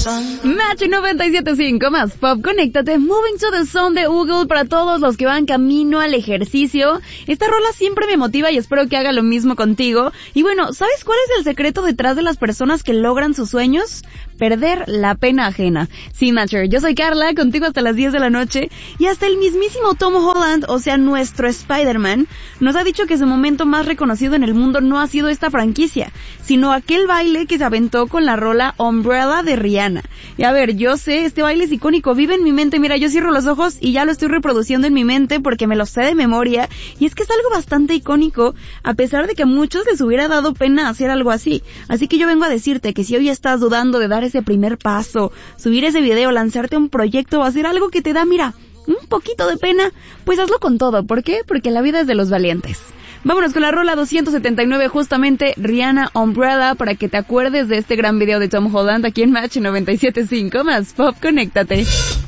Match 97.5 más pop, conéctate. Moving to the Sun de Google para todos los que van camino al ejercicio. Esta rola siempre me motiva y espero que haga lo mismo contigo. Y bueno, ¿sabes cuál es el secreto detrás de las personas que logran sus sueños? Perder la pena ajena. Sí, Matcher, yo soy Carla, contigo hasta las 10 de la noche. Y hasta el mismísimo Tom Holland, o sea, nuestro Spider-Man, nos ha dicho que su momento más reconocido en el mundo no ha sido esta franquicia, sino aquel baile que se aventó con la rola Umbrella de Rihanna. Y a ver, yo sé, este baile es icónico, vive en mi mente, mira, yo cierro los ojos y ya lo estoy reproduciendo en mi mente porque me lo sé de memoria, y es que es algo bastante icónico, a pesar de que a muchos les hubiera dado pena hacer algo así. Así que yo vengo a decirte que si hoy estás dudando de dar ese primer paso, subir ese video, lanzarte un proyecto o hacer algo que te da, mira, un poquito de pena, pues hazlo con todo. ¿Por qué? Porque la vida es de los valientes. Vámonos con la rola 279, justamente Rihanna Umbrella, para que te acuerdes de este gran video de Tom Holland aquí en Match 97.5 más pop, conéctate.